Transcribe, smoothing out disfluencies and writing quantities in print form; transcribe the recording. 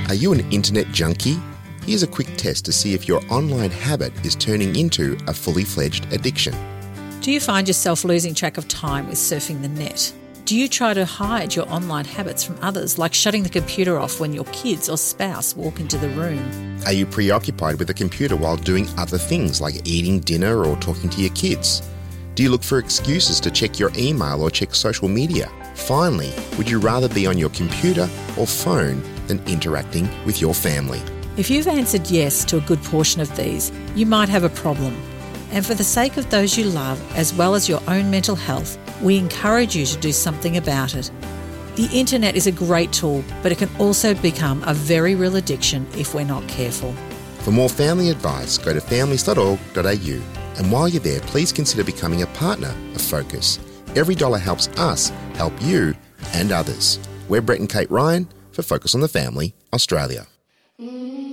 Are you an internet junkie? Here's a quick test to see if your online habit is turning into a fully fledged addiction. Do you find yourself losing track of time with surfing the net? Do you try to hide your online habits from others, like shutting the computer off when your kids or spouse walk into the room? Are you preoccupied with the computer while doing other things like eating dinner or talking to your kids? Do you look for excuses to check your email or check social media? Finally, would you rather be on your computer or phone than interacting with your family? If you've answered yes to a good portion of these, you might have a problem. And for the sake of those you love, as well as your own mental health, we encourage you to do something about it. The internet is a great tool, but it can also become a very real addiction if we're not careful. For more family advice, go to families.org.au. And while you're there, please consider becoming a partner of Focus. Every dollar helps us help you and others. We're Brett and Kate Ryan for Focus on the Family, Australia.